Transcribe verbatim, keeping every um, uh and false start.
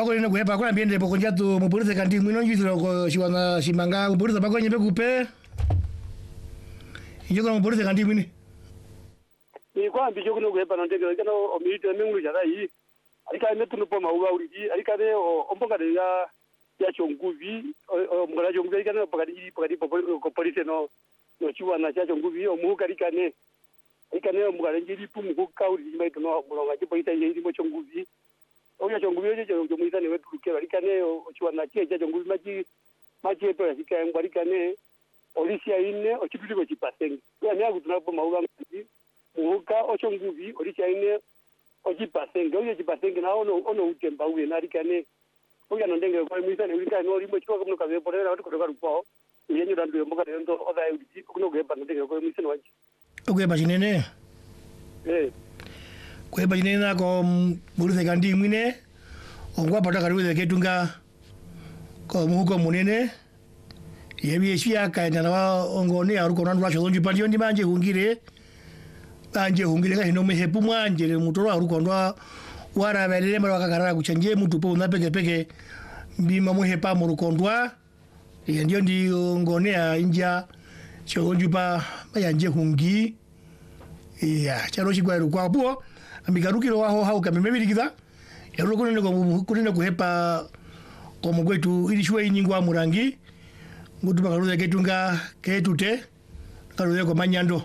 bako ni kuhepa kwa mbiende poko njatu mupurize kanti mwino njitro ko shiwana shimanga mupurize bako nyepe kupe. Iyo ko mupurize kanti mwini. Ni kwa mbi jokuno kuhepa nandege kana omito mengu jara yi. Alika metu no poma uga uri alika de ombonga de ya ya chonguvi o mugala chonguvi kana pakati pakati ko police no no chiwana cha chonguvi o muka likane. Ikane mugala njiri pumu ko kauri maito no mulonga chipoita yiri mo chonguvi. Oya chonguvi je jo muita ne wetu ke likane o chiwana che cha chonguvi maji maji to yasika ngwalikane olisia ine o chipitiko chipasenge. Ya ne akutuna poma uga mbi muka o chonguvi olisia ine ojipasenge oye jipasenge na ono ono utemba uye nalikane oya ndenge kwa mwisa ne ulika no rimwe chiko kumno kabe porera watu kutoka rupo uyenyo dandu mboka ndo oda uti kuno geba ndenge kwa mwisa no wanchi ogeba jinene eh kweba jinene na ko muruze kandi mwine ongwa pata karuze ketunga ko muhuko munene yebi eshia kaenda na ongone aruko nandu acho zonji pandio ndi manje hungire anje hungile ka hino mehepu mwanje mutoro arukondwa wara belele mara kakarara kuchanje mutu po na peke peke mbima muhepa murukondwa ye ndio ndi ngonea inja chonjupa bayanje hungi ya charo chigwa rukwa po ambikarukiro waho hauka memebirikiza yaro kunene ko kunene kuhepa ko mugwetu ili shwe inyingwa murangi ngutu bakaruza ketunga ketute karuza ko manyando